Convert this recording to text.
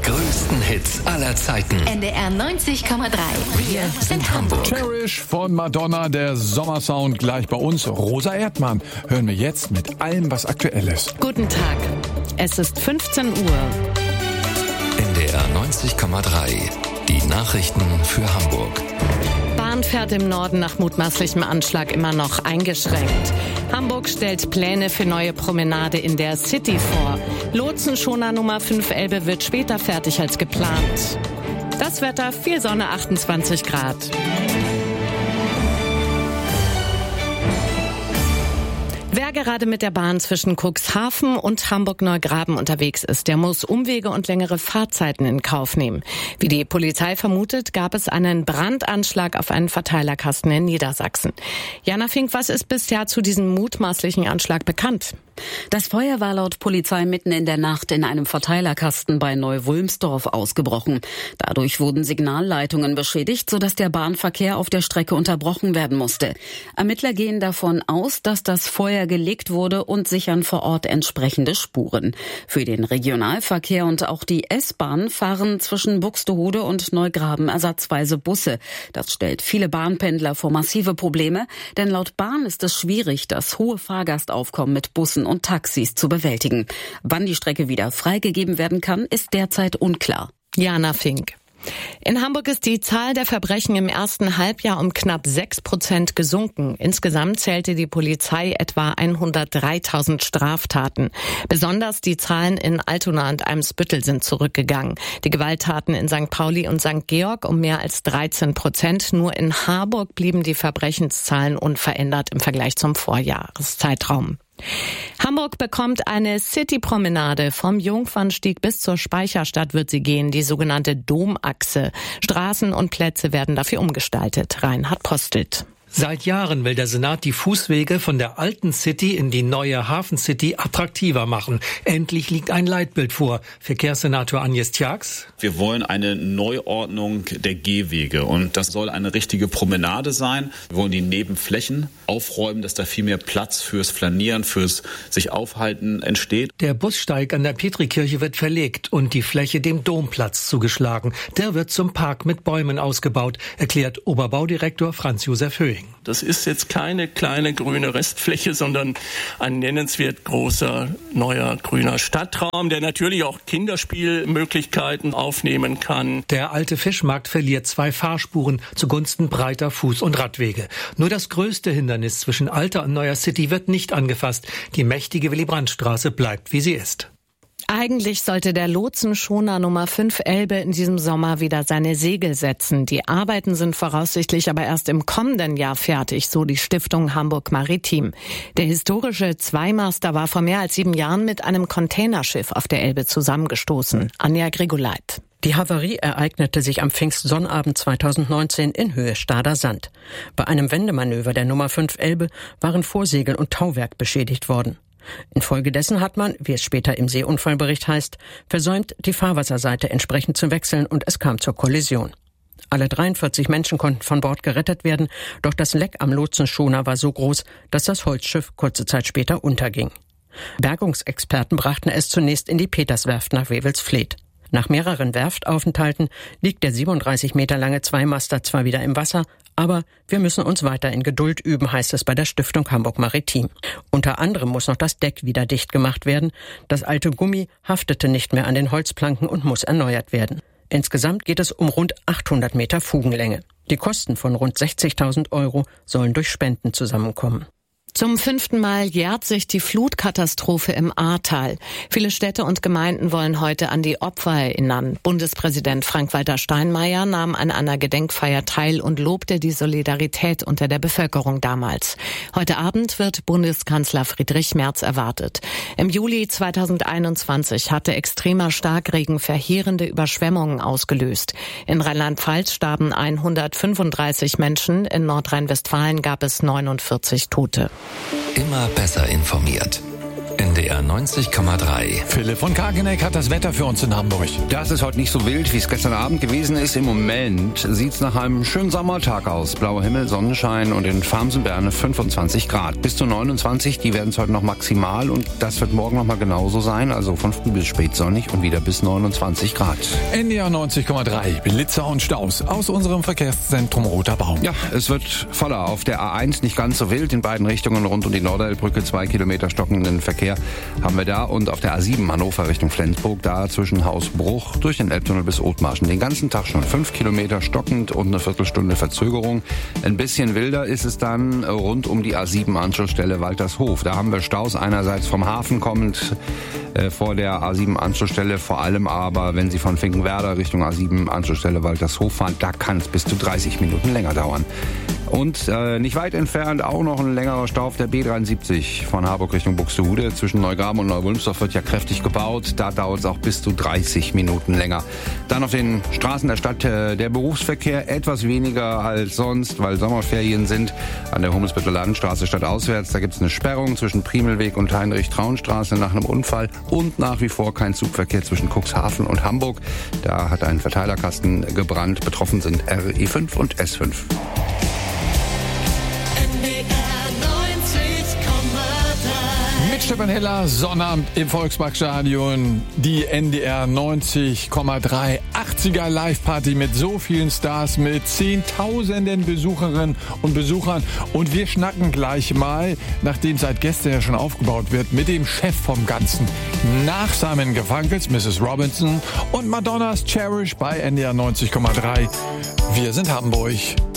größten Hits aller Zeiten. NDR 90,3. Wir sind Hamburg. Cherish von Madonna, der Sommersound gleich bei uns. Rosa Erdmann hören wir jetzt mit allem, was aktuell ist. Guten Tag. Es ist 15 Uhr. NDR 90,3. Die Nachrichten für Hamburg. Bahn fährt im Norden nach mutmaßlichem Anschlag immer noch eingeschränkt. Hamburg stellt Pläne für neue Promenade in der City vor. Lotsenschoner Nummer 5 Elbe wird später fertig als geplant. Das Wetter, viel Sonne, 28 Grad. Wer gerade mit der Bahn zwischen Cuxhaven und Hamburg-Neugraben unterwegs ist, der muss Umwege und längere Fahrzeiten in Kauf nehmen. Wie die Polizei vermutet, gab es einen Brandanschlag auf einen Verteilerkasten in Niedersachsen. Jana Fink, was ist bisher zu diesem mutmaßlichen Anschlag bekannt? Das Feuer war laut Polizei mitten in der Nacht in einem Verteilerkasten bei Neu-Wulmsdorf ausgebrochen. Dadurch wurden Signalleitungen beschädigt, sodass der Bahnverkehr auf der Strecke unterbrochen werden musste. Ermittler gehen davon aus, dass das Feuer gelegt wurde und sichern vor Ort entsprechende Spuren. Für den Regionalverkehr und auch die S-Bahn fahren zwischen Buxtehude und Neugraben ersatzweise Busse. Das stellt viele Bahnpendler vor massive Probleme, denn laut Bahn ist es schwierig, das hohe Fahrgastaufkommen mit Bussen und Taxis zu bewältigen. Wann die Strecke wieder freigegeben werden kann, ist derzeit unklar. Jana Fink. In Hamburg ist die Zahl der Verbrechen im ersten Halbjahr um knapp 6% gesunken. Insgesamt zählte die Polizei etwa 103.000 Straftaten. Besonders die Zahlen in Altona und Eimsbüttel sind zurückgegangen. Die Gewalttaten in St. Pauli und St. Georg um mehr als 13%. Nur in Harburg blieben die Verbrechenszahlen unverändert im Vergleich zum Vorjahreszeitraum. Hamburg bekommt eine City-Promenade. Vom Jungfernstieg bis zur Speicherstadt wird sie gehen, die sogenannte Domachse. Straßen und Plätze werden dafür umgestaltet. Reinhard Postelt. Seit Jahren will der Senat die Fußwege von der alten City in die neue Hafen-City attraktiver machen. Endlich liegt ein Leitbild vor. Verkehrssenator Agnes Tjax. Wir wollen eine Neuordnung der Gehwege und das soll eine richtige Promenade sein. Wir wollen die Nebenflächen aufräumen, dass da viel mehr Platz fürs Flanieren, fürs sich aufhalten entsteht. Der Bussteig an der Petrikirche wird verlegt und die Fläche dem Domplatz zugeschlagen. Der wird zum Park mit Bäumen ausgebaut, erklärt Oberbaudirektor Franz Josef Höhing. Das ist jetzt keine kleine grüne Restfläche, sondern ein nennenswert großer, neuer, grüner Stadtraum, der natürlich auch Kinderspielmöglichkeiten aufnehmen kann. Der alte Fischmarkt verliert 2 Fahrspuren zugunsten breiter Fuß- und Radwege. Nur das größte Hindernis zwischen alter und neuer City wird nicht angefasst. Die mächtige Willy-Brandt-Straße bleibt, wie sie ist. Eigentlich sollte der Lotsenschoner Nummer 5 Elbe in diesem Sommer wieder seine Segel setzen. Die Arbeiten sind voraussichtlich aber erst im kommenden Jahr fertig, so die Stiftung Hamburg Maritim. Der historische Zweimaster war vor mehr als 7 Jahren mit einem Containerschiff auf der Elbe zusammengestoßen. Anja Grigoleit. Die Havarie ereignete sich am Pfingstsonnabend 2019 in Höhe Stader Sand. Bei einem Wendemanöver der Nummer 5 Elbe waren Vorsegel und Tauwerk beschädigt worden. Infolgedessen hat man, wie es später im Seeunfallbericht heißt, versäumt, die Fahrwasserseite entsprechend zu wechseln und es kam zur Kollision. Alle 43 Menschen konnten von Bord gerettet werden, doch das Leck am Lotsenschoner war so groß, dass das Holzschiff kurze Zeit später unterging. Bergungsexperten brachten es zunächst in die Peterswerft nach Wewelsfleth. Nach mehreren Werftaufenthalten liegt der 37 Meter lange Zweimaster zwar wieder im Wasser, aber wir müssen uns weiter in Geduld üben, heißt es bei der Stiftung Hamburg Maritim. Unter anderem muss noch das Deck wieder dicht gemacht werden. Das alte Gummi haftete nicht mehr an den Holzplanken und muss erneuert werden. Insgesamt geht es um rund 800 Meter Fugenlänge. Die Kosten von rund 60.000 € sollen durch Spenden zusammenkommen. Zum 5. Mal jährt sich die Flutkatastrophe im Ahrtal. Viele Städte und Gemeinden wollen heute an die Opfer erinnern. Bundespräsident Frank-Walter Steinmeier nahm an einer Gedenkfeier teil und lobte die Solidarität unter der Bevölkerung damals. Heute Abend wird Bundeskanzler Friedrich Merz erwartet. Im Juli 2021 hatte extremer Starkregen verheerende Überschwemmungen ausgelöst. In Rheinland-Pfalz starben 135 Menschen, in Nordrhein-Westfalen gab es 49 Tote. Immer besser informiert. NDR 90,3. Philipp von Kageneck hat das Wetter für uns in Hamburg. Das ist heute nicht so wild, wie es gestern Abend gewesen ist. Im Moment sieht es nach einem schönen Sommertag aus. Blauer Himmel, Sonnenschein und in Farmsenberne 25 Grad. Bis zu 29, die werden es heute noch maximal und das wird morgen noch mal genauso sein. Also von früh bis spät sonnig und wieder bis 29 Grad. NDR 90,3, Blitzer und Staus aus unserem Verkehrszentrum Roter Baum. Ja, es wird voller. Auf der A1 nicht ganz so wild. In beiden Richtungen rund um die Norderelbrücke 2 Kilometer stockenden Verkehr haben wir da. Und auf der A7 Hannover Richtung Flensburg, da zwischen Hausbruch durch den Elbtunnel bis Othmarschen. Den ganzen Tag schon 5 Kilometer stockend und eine Viertelstunde Verzögerung. Ein bisschen wilder ist es dann rund um die A7 Anschlussstelle Waltershof. Da haben wir Staus einerseits vom Hafen kommend vor der A7 Anschlussstelle, vor allem aber, wenn Sie von Finkenwerder Richtung A7 Anschlussstelle Waltershof fahren, da kann es bis zu 30 Minuten länger dauern. Und nicht weit entfernt auch noch ein längerer Stau auf der B73 von Harburg Richtung Buxtehude. Zwischen Neugraben und Neuwulmsdorf wird ja kräftig gebaut. Da dauert es auch bis zu 30 Minuten länger. Dann auf den Straßen der Stadt der Berufsverkehr etwas weniger als sonst, weil Sommerferien sind. An der Hummelsbütteler Landstraße stadtauswärts, da gibt es eine Sperrung zwischen Primelweg und Heinrich-Traun-Straße nach einem Unfall. Und nach wie vor kein Zugverkehr zwischen Cuxhaven und Hamburg. Da hat ein Verteilerkasten gebrannt. Betroffen sind RE5 und S5. Mit Stefan Heller, Sonnabend im Volksparkstadion, die NDR 90,3 80er Live-Party mit so vielen Stars, mit Zehntausenden Besucherinnen und Besuchern. Und wir schnacken gleich mal, nachdem seit gestern ja schon aufgebaut wird, mit dem Chef vom Ganzen. Nach Simon Garfunkels, Mrs. Robinson und Madonnas Cherish bei NDR 90,3. Wir sind Hamburg.